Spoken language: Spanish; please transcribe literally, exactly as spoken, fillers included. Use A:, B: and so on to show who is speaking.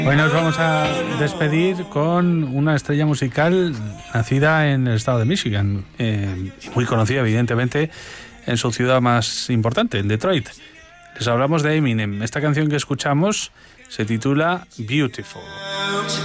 A: Hoy nos vamos a despedir con una estrella musical nacida en el estado de Michigan, eh, y muy conocida evidentemente en su ciudad más importante, en Detroit. Les hablamos de Eminem. Esta canción que escuchamos se titula Beautiful.